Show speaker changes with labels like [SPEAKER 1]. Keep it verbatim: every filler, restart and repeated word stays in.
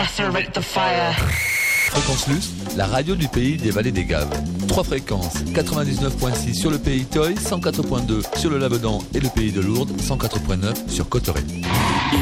[SPEAKER 1] Fréquence Luce, la radio du pays des vallées des Gaves. Trois fréquences, quatre-vingt-dix-neuf virgule six sur le pays Toy, cent quatre virgule deux sur le Lavedan et le pays de Lourdes, cent quatre virgule neuf sur Cotteret.